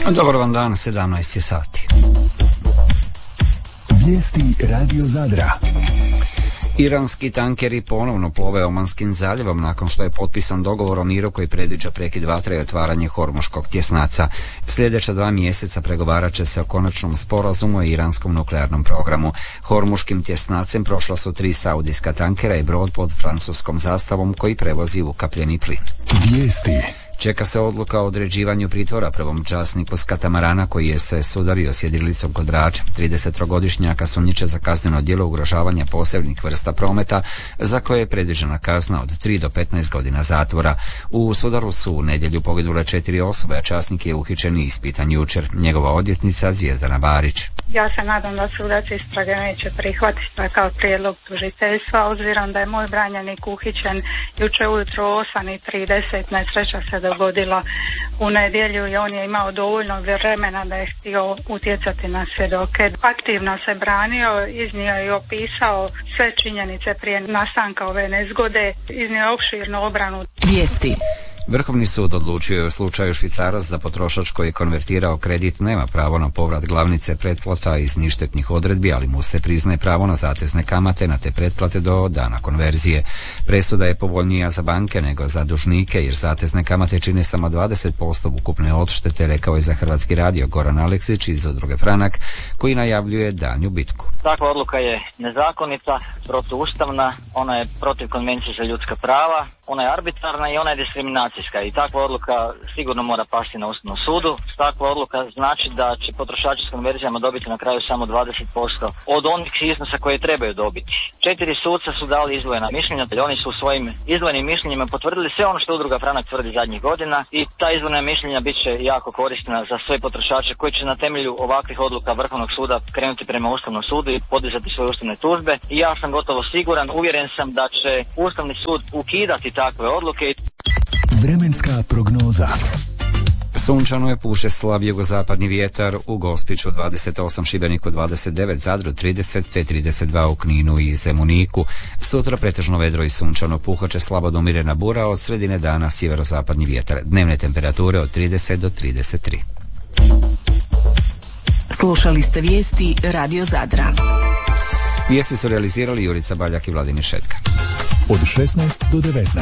Dobar vam dan, 17 sati. Vijesti Radio Zadra. Iranski tankeri ponovno plove Omanskim zaljevom nakon što je potpisan dogovor o miru koji predviđa prekid vatre i otvaranje Hormuškog tjesnaca. Sljedeća 2 mjeseca pregovarat će se o konačnom sporazumu o iranskom nuklearnom programu. Hormuškim tjesnacem prošla su 3 saudijska tankera i brod pod francuskom zastavom koji prevozi ukapljeni plin. Vijesti. Čeka se odluka o određivanju pritvora prvom časniku s katamarana koji je se sudario s jedrilicom kod Brača. 33-godišnjaka sumnjiče za kazneno djelo ugrožavanja posebnih vrsta prometa za koje je predviđena kazna od 3 do 15 godina zatvora. U sudaru su u nedjelju poginule 4 osobe, a časnik je uhićen i ispitan jučer. Njegova odvjetnica Zvijezdana Barić. Ja se nadam da sudac istrage neće prihvatiti takav prijedlog tužiteljstva, obzirom da je moj branjenik uhićen jučer ujutro u 8:30. Nesreća se dogodila u nedjelju i on je imao dovoljno vremena da je htio utjecati na svjedoke. Aktivno se branio, iznio i opisao sve činjenice prije nastanka ove nezgode, iznio je opširnu obranu. Vijesti. Vrhovni sud odlučio je u slučaju Švicarac za potrošač koji je konvertirao kredit nema pravo na povrat glavnice pretplata iz ništetnih odredbi, ali mu se priznaje pravo na zatezne kamate na te pretplate do dana konverzije. Presuda je povoljnija za banke nego za dužnike jer zatezne kamate čine samo 20% ukupne odštete, rekao je za Hrvatski radio Goran Aleksić iz Udruge Franak koji najavljuje daljnju bitku. Takva odluka je nezakonita, protuustavna, ona je protiv konvencije za ljudska prava, ona je arbitrarna i ona je diskriminacijska i takva odluka sigurno mora pasti na Ustavnom sudu. Takva odluka znači da će potrošači s konverzijama dobiti na kraju samo 20% od onih iznosa koje trebaju dobiti. 4 suca su dali izdvojena mišljenja, oni su u svojim izdvojenim mišljenjima potvrdili sve ono što Udruga Franak tvrdi zadnjih godina i ta izdvojena mišljenja bit će jako korisna za sve potrošače koji će na temelju ovakvih odluka Vrhovnog suda krenuti prema Ustavnom sudu i podizati svoje ustavne tužbe. I ja sam gotovo siguran, uvjeren sam da će Ustavni sud ukidati takve odluke. Vremenska prognoza. Sunčano je, puše slab jugozapadni vjetar, u Gospiću 28, Šibeniku 29, Zadru 30 te 32 u Kninu i Zemuniku. Sutra pretežno vedro i sunčano, puhat će slabo do umirena bura, od sredine dana sjeverozapadni vjetar. Dnevne temperature od 30 do 33. Slušali ste vijesti Radio Zadra. Vijesti su realizirali Jurica Baljak i Vladimir Šetka. Od 16 do 19.